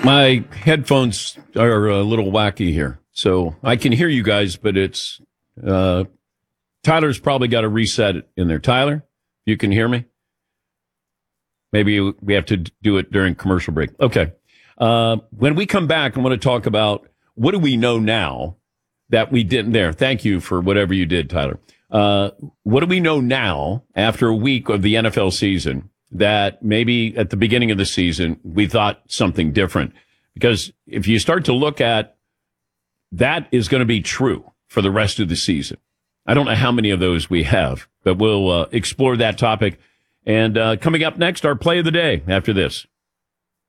My headphones are a little wacky here, so I can hear you guys, but it's Tyler's probably got a reset in there. Tyler, you can hear me? Maybe we have to do it during commercial break. Okay. When we come back, I want to talk about what do we know now that we didn't there. Thank you for whatever you did, Tyler. What do we know now after a week of the NFL season that maybe at the beginning of the season we thought something different? Because if you start to look at that is going to be true for the rest of the season. I don't know how many of those we have, but we'll explore that topic. And coming up next, our play of the day after this.